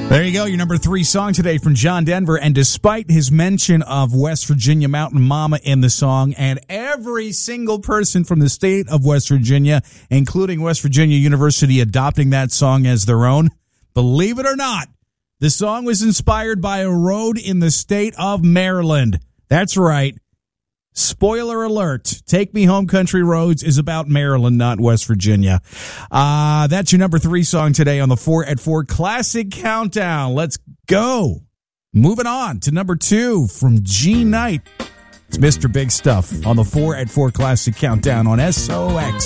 There you go, your number 3 song today from John Denver. And despite his mention of West Virginia Mountain Mama in the song, and every single person from the state of West Virginia, including West Virginia University, adopting that song as their own, believe it or not, the song was inspired by a road in the state of Maryland. That's right. Spoiler alert, Take Me Home Country Roads is about Maryland, not West Virginia. That's your number 3 song today on the 4 at 4 Classic Countdown. Let's go. Moving on to number 2 from G Knight. It's Mr. Big Stuff on the 4 at 4 Classic Countdown on SOX.